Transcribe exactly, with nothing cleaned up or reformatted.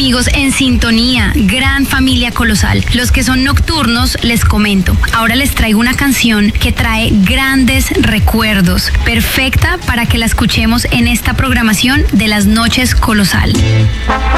amigos en sintonía, gran familia Colosal. Los que son nocturnos, les comento. Ahora les traigo una canción que trae grandes recuerdos, perfecta para que la escuchemos en esta programación de las Noches Colosal.